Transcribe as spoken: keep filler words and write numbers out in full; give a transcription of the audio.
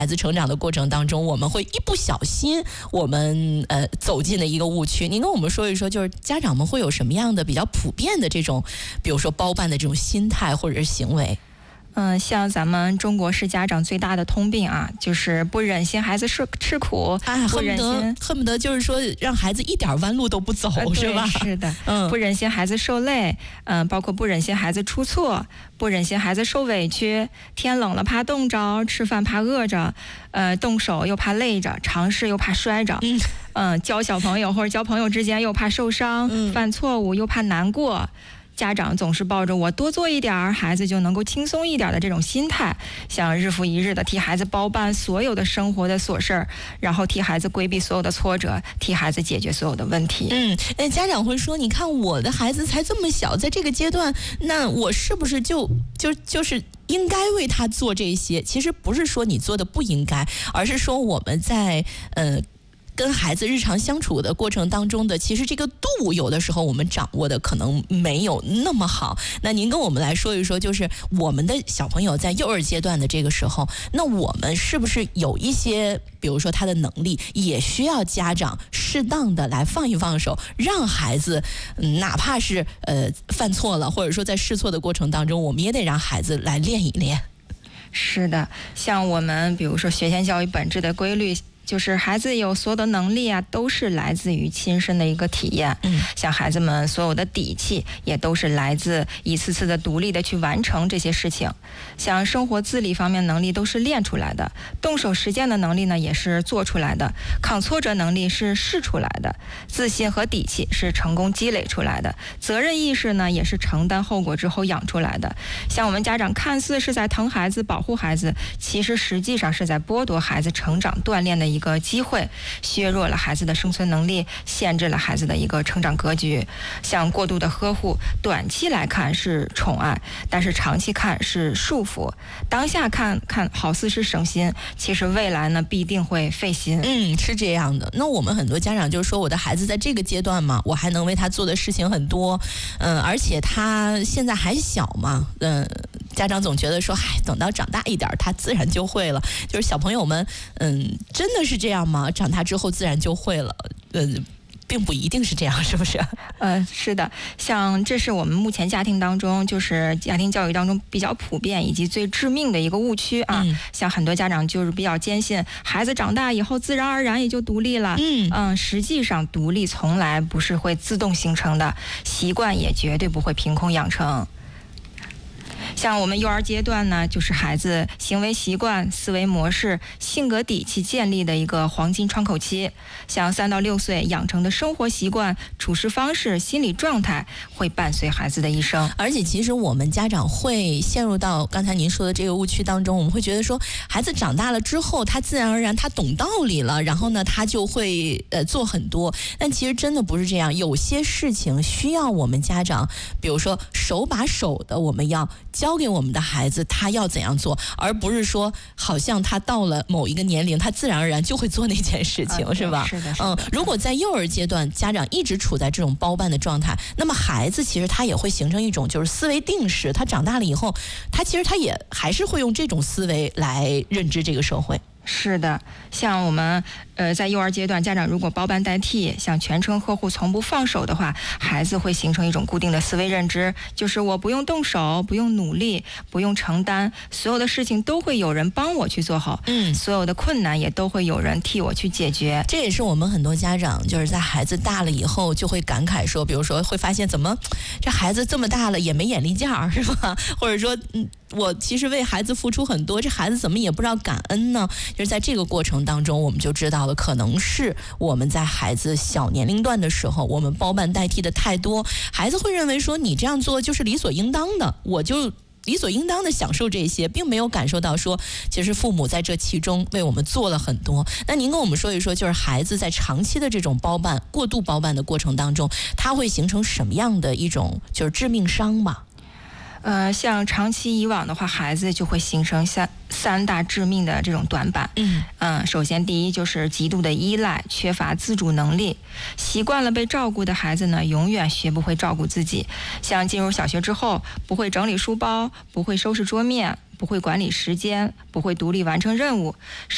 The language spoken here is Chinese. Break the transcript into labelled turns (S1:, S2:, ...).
S1: 孩子成长的过程当中，我们会一不小心，我们呃走进了一个误区。您跟我们说一说，就是家长们会有什么样的比较普遍的这种，比如说包办的这种心态或者是行为？
S2: 嗯，像咱们中国式家长最大的通病啊，就是不忍心孩子吃吃苦，
S1: 哎，
S2: 不忍心
S1: 恨不得就是说让孩子一点弯路都不走，
S2: 呃、
S1: 是吧？
S2: 是的，
S1: 嗯，
S2: 不忍心孩子受累，嗯、呃，包括不忍心孩子出错，不忍心孩子受委屈，天冷了怕冻着，吃饭怕饿着，呃，动手又怕累着，尝试又怕摔着，嗯、呃，交小朋友或者交朋友之间又怕受伤，嗯、犯错误又怕难过。家长总是抱着我多做一点孩子就能够轻松一点的这种心态，想日复一日的替孩子包办所有的生活的琐事儿，然后替孩子规避所有的挫折，替孩子解决所有的问题。
S1: 嗯，那家长会说，你看我的孩子才这么小，在这个阶段，那我是不是就就就是应该为他做这些？其实不是说你做的不应该，而是说我们在呃。跟孩子日常相处的过程当中的，其实这个度有的时候我们掌握的可能没有那么好。那您跟我们来说一说，就是我们的小朋友在幼儿阶段的这个时候，那我们是不是有一些，比如说他的能力，也需要家长适当的来放一放手，让孩子，嗯、哪怕是呃犯错了，或者说在试错的过程当中，我们也得让孩子来练一练。
S2: 是的，像我们比如说学前教育本质的规律，就是孩子有所有的能力啊，都是来自于亲身的一个体验。嗯，像孩子们所有的底气，也都是来自一次次的独立的去完成这些事情。像生活自理方面能力都是练出来的，动手实践的能力呢也是做出来的，抗挫折能力是试出来的，自信和底气是成功积累出来的，责任意识呢也是承担后果之后养出来的。像我们家长看似是在疼孩子、保护孩子，其实实际上是在剥夺孩子成长锻炼的一个机会，削弱了孩子的生存能力，限制了孩子的一个成长格局。像过度的呵护，短期来看是宠爱，但是长期看是束缚。当下看看好似是省心，其实未来呢必定会费心。
S1: 嗯，是这样的。那我们很多家长就是说，我的孩子在这个阶段嘛，我还能为他做的事情很多，嗯，而且他现在还小嘛，嗯，家长总觉得说，嗨，等到长大一点，他自然就会了。就是小朋友们，嗯，真的是这样吗？长大之后自然就会了？嗯。并不一定是这样，是不是？
S2: 呃，是的，像这是我们目前家庭当中，就是家庭教育当中比较普遍以及最致命的一个误区啊。嗯、像很多家长就是比较坚信，孩子长大以后自然而然也就独立了。嗯嗯、呃，实际上独立从来不是会自动形成的，习惯也绝对不会凭空养成。像我们幼儿阶段呢，就是孩子行为习惯、思维模式、性格底气建立的一个黄金窗口期。像三到六岁养成的生活习惯、处事方式、心理状态，会伴随孩子的一生。
S1: 而且，其实我们家长会陷入到刚才您说的这个误区当中，我们会觉得说，孩子长大了之后，他自然而然他懂道理了，然后呢，他就会呃做很多。但其实真的不是这样，有些事情需要我们家长，比如说手把手的，我们要教给我们的孩子他要怎样做，而不是说好像他到了某一个年龄，他自然而然就会做那件事情，
S2: 嗯、
S1: 是吧？
S2: 是的，是的。
S1: 嗯，如果在幼儿阶段，家长一直处在这种包办的状态，那么孩子其实他也会形成一种就是思维定式，他长大了以后，他其实他也还是会用这种思维来认知这个社会。
S2: 是的，像我们呃在幼儿阶段，家长如果包办代替，像全程呵护从不放手的话，孩子会形成一种固定的思维认知，就是我不用动手，不用努力，不用承担，所有的事情都会有人帮我去做好，嗯，所有的困难也都会有人替我去解决。
S1: 这也是我们很多家长就是在孩子大了以后就会感慨说，比如说会发现怎么这孩子这么大了也没眼力见儿，是吧？或者说嗯。我其实为孩子付出很多，这孩子怎么也不知道感恩呢？就是在这个过程当中，我们就知道了，可能是我们在孩子小年龄段的时候，我们包办代替的太多，孩子会认为说你这样做就是理所应当的，我就理所应当的享受这些，并没有感受到说，其实父母在这其中为我们做了很多。那您跟我们说一说，就是孩子在长期的这种包办、过度包办的过程当中，它会形成什么样的一种就是致命伤吧？
S2: 呃，像长期以往的话，孩子就会形成三三大致命的这种短板。嗯嗯，首先第一就是极度的依赖，缺乏自主能力。习惯了被照顾的孩子呢，永远学不会照顾自己。像进入小学之后，不会整理书包，不会收拾桌面，不会管理时间，不会独立完成任务。